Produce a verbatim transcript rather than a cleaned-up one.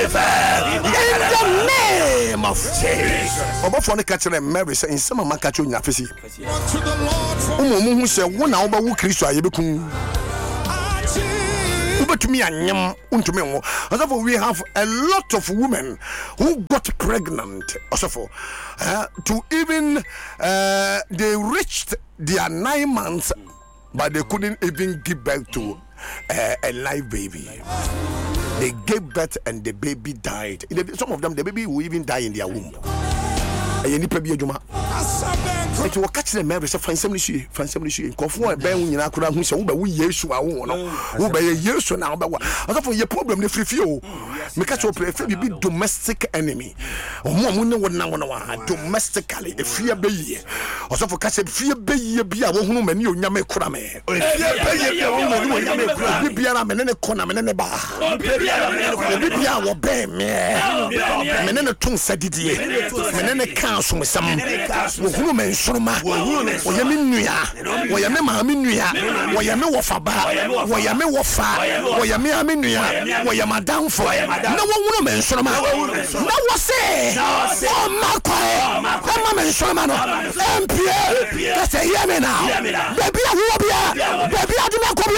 the name of Jesus. Obo for ne catch them Mary say in some man catch you nyafisi. Umo mu hu say wo na wo ba wo Kristo ayebekun. To me and yam unto me. Also, we have a lot of women who got pregnant. Also, uh, to even uh, they reached their nine months, but they couldn't even give birth to uh, a live baby. They gave birth and the baby died. Some of them, the baby will even die in their womb. It will catch the Mary, so find some issue, find some issue. Conform Ben in Akura, who said, we yes, who are who by a year so now. But I thought your problem, the free few. Make us prefer to be domestic enemy. Or more would now domestically, a fear bay. Also for catch a fear bay, be a woman, you Yame Kurame. Bibiana and then a corner and then a bar. Bibia will bear me. And then a tongue said it, and then a council with some woman. Soma, Wayaminia, Wayama Minia, Wayame Wafaba, Wayame Wafa, Wayame Aminia, Wayama down for no woman, Soma. No was say, oh, Marco, Mamma Soma, M P A, that's a Yamina, baby, baby, I do not come.